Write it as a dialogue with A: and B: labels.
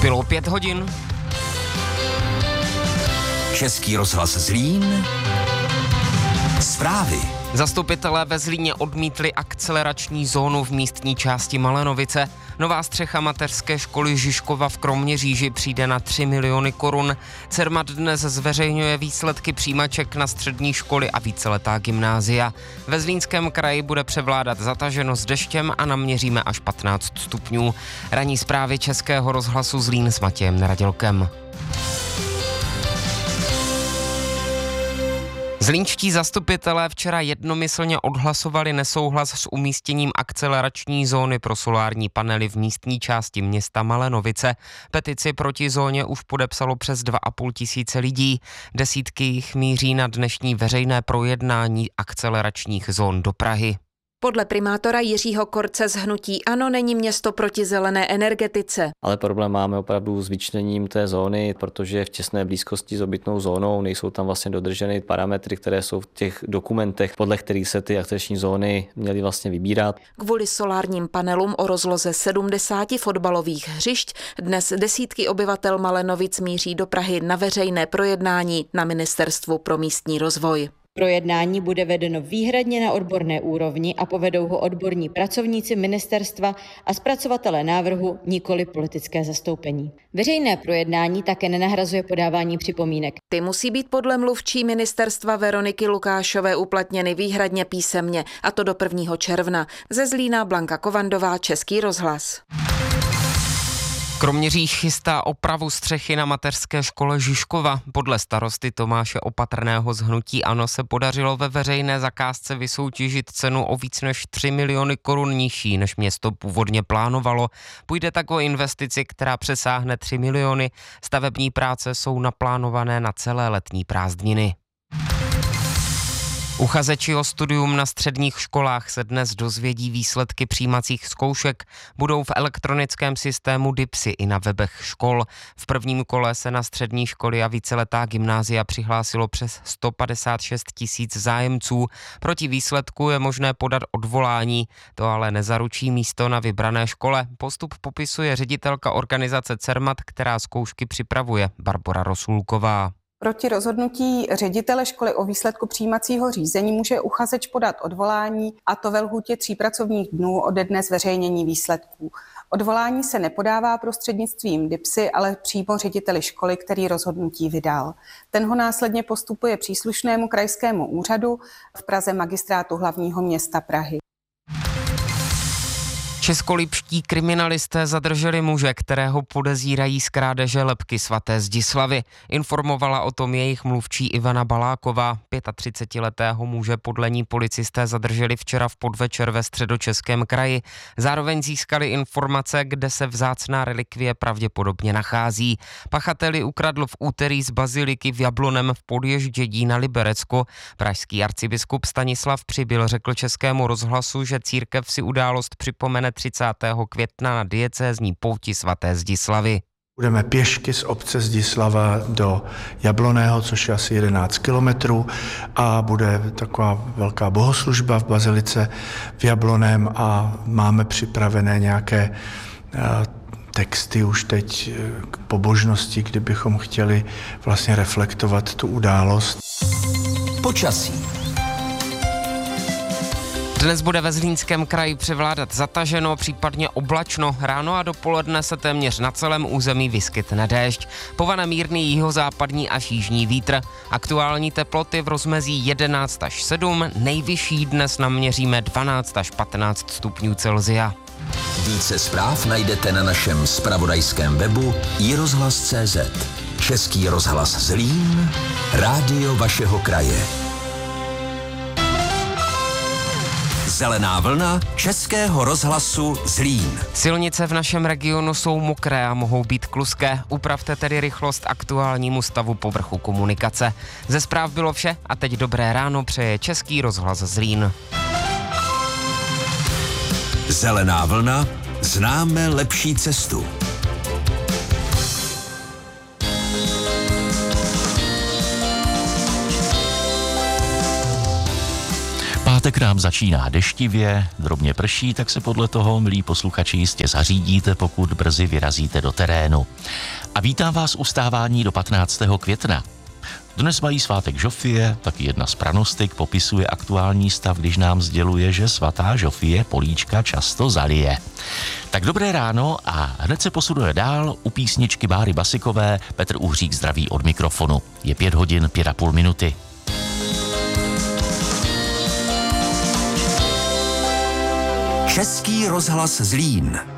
A: Bylo 5 hodin.
B: Český rozhlas Zlín. Zprávy.
A: Zastupitelé ve Zlíně odmítli akcelerační zónu v místní části Malenovice. Nová střecha mateřské školy Žižkova v Kroměříži přijde na 3 miliony korun. Cermat dnes zveřejňuje výsledky přijímaček na střední školy a víceletá gymnázia. Ve Zlínském kraji bude převládat zataženo s deštěm a naměříme až 15 stupňů. Ranní zprávy Českého rozhlasu Zlín s Matějem Neradělkem. Zlínští zastupitelé včera jednomyslně odhlasovali nesouhlas s umístěním akcelerační zóny pro solární panely v místní části města Malenovice. Petici proti zóně už podepsalo přes 2,5 tisíce lidí. Desítky jich míří na dnešní veřejné projednání akceleračních zón do Prahy.
C: Podle primátora Jiřího Korce z hnutí ANO není město proti zelené energetice.
D: Ale problém máme opravdu s vyčleněním té zóny, protože v těsné blízkosti s obytnou zónou nejsou tam vlastně dodrženy parametry, které jsou v těch dokumentech, podle kterých se ty akcelerační zóny měly vlastně vybírat.
C: Kvůli solárním panelům o rozloze 70 fotbalových hřišť dnes desítky obyvatel Malenovic míří do Prahy na veřejné projednání na Ministerstvu pro místní rozvoj.
E: Projednání bude vedeno výhradně na odborné úrovni a povedou ho odborní pracovníci ministerstva a zpracovatelé návrhu, nikoli politické zastoupení. Veřejné projednání také nenahrazuje podávání připomínek.
C: Ty musí být podle mluvčí ministerstva Veroniky Lukášové uplatněny výhradně písemně, a to do 1. června. Ze Zlína Blanka Kovandová, Český rozhlas.
A: Kroměříž chystá opravu střechy na mateřské škole Žižkova. Podle starosty Tomáše Opatrného z hnutí ANO se podařilo ve veřejné zakázce vysoutěžit cenu o víc než 3 miliony korun nižší, než město původně plánovalo. Půjde tak o investici, která přesáhne 3 miliony. Stavební práce jsou naplánované na celé letní prázdniny. Uchazeči o studium na středních školách se dnes dozvědí výsledky přijímacích zkoušek. Budou v elektronickém systému DIPSy i na webech škol. V prvním kole se na střední školy a víceletá gymnázia přihlásilo přes 156 000 zájemců. Proti výsledku je možné podat odvolání. To ale nezaručí místo na vybrané škole. Postup popisuje ředitelka organizace Cermat, která zkoušky připravuje, Barbora Rosulková.
F: Proti rozhodnutí ředitele školy o výsledku přijímacího řízení může uchazeč podat odvolání, a to ve lhůtě 3 pracovních dnů ode dne zveřejnění výsledků. Odvolání se nepodává prostřednictvím DIPSy, ale přímo řediteli školy, který rozhodnutí vydal. Ten ho následně postupuje příslušnému krajskému úřadu, v Praze Magistrátu hlavního města Prahy.
A: Českolipští kriminalisté zadrželi muže, kterého podezírají z krádeže lebky svaté Zdislavy. Informovala o tom jejich mluvčí Ivana Baláková. 35letého muže podle ní policisté zadrželi včera v podvečer ve Středočeském kraji. Zároveň získali informace, kde se vzácná relikvie pravděpodobně nachází. Pachateli ukradl v úterý z baziliky v Jablonem v Podježdědí na Liberecko. Pražský arcibiskup Stanislav Přibyl řekl Českému rozhlasu, že církev si událost připomene 30. května na diecézní pouti svaté Zdislavy.
G: Budeme pěšky z obce Zdislava do Jabloného, což je asi 11 kilometrů, a bude taková velká bohoslužba v bazilice v Jabloném a máme připravené nějaké texty už teď k pobožnosti, kdybychom chtěli vlastně reflektovat tu událost.
B: Počasí.
A: Dnes bude ve Zlínském kraji převládat zataženo, případně oblačno. Ráno a dopoledne se téměř na celém území vyskytne déšť. Povane mírný jihozápadní až jižní vítr. Aktuální teploty v rozmezí 11 až 7, nejvyšší dnes naměříme 12 až 15 stupňů Celsia.
B: Více zpráv najdete na našem zpravodajském webu iRozhlas.cz. Český rozhlas Zlín, rádio vašeho kraje. Zelená vlna Českého rozhlasu Zlín.
A: Silnice v našem regionu jsou mokré a mohou být kluské. Upravte tedy rychlost aktuálnímu stavu povrchu komunikace. Ze zpráv bylo vše a teď dobré ráno přeje Český rozhlas Zlín.
B: Zelená vlna, známe lepší cestu.
H: Pátek nám začíná deštivě, drobně prší, tak se podle toho, milí posluchači, jistě zařídíte, pokud brzy vyrazíte do terénu. A vítám vás u stávání do 15. května. Dnes mají svátek Žofie, taky jedna z pranostik popisuje aktuální stav, když nám sděluje, že svatá Žofie políčka často zalije. Tak dobré ráno a hned se posunuje dál u písničky Báry Basikové. Petr Uhřík zdraví od mikrofonu. Je 5 hodin 5,5 minuty.
B: Český rozhlas Zlín.